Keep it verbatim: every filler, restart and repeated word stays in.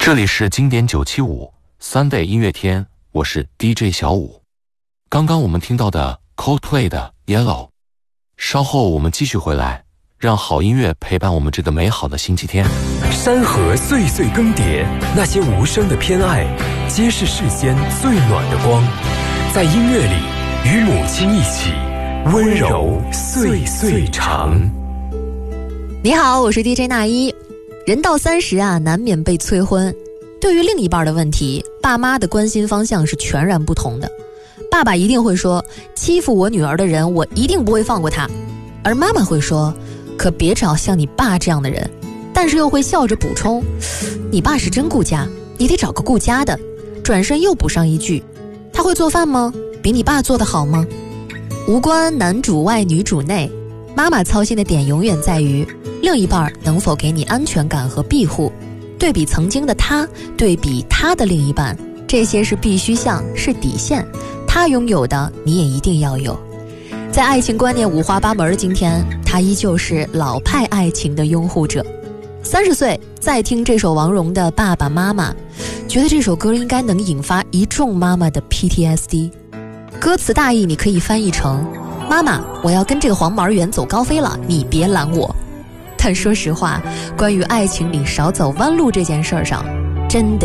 这里是经典九七五 Sunday 音乐天，我是 D J 小五。刚刚我们听到的 Coldplay 的 Yellow， 稍后我们继续回来，让好音乐陪伴我们这个美好的星期天。 山河岁岁更迭，那些无声的偏爱，皆是世间最暖的光。在音乐里，与母亲一起，温柔岁岁长。 你好，我是 D J 那一。人到三十啊，难免被催婚。对于另一半的问题，爸妈的关心方向是全然不同的。爸爸一定会说，欺负我女儿的人，我一定不会放过他。而妈妈会说，可别找像你爸这样的人，但是又会笑着补充，你爸是真顾家，你得找个顾家的。转身又补上一句，他会做饭吗？比你爸做得好吗？无关男主外女主内，妈妈操心的点永远在于另一半能否给你安全感和庇护。对比曾经的他，对比他的另一半，这些是必须项，是底线，他拥有的你也一定要有。在爱情观念五花八门的今天，他依旧是老派爱情的拥护者。三十岁再听这首王蓉的《爸爸妈妈》，觉得这首歌应该能引发一众妈妈的 P T S D。 歌词大意你可以翻译成，妈妈，我要跟这个黄毛猿走高飞了，你别拦我。但说实话，关于爱情里少走弯路这件事上，真得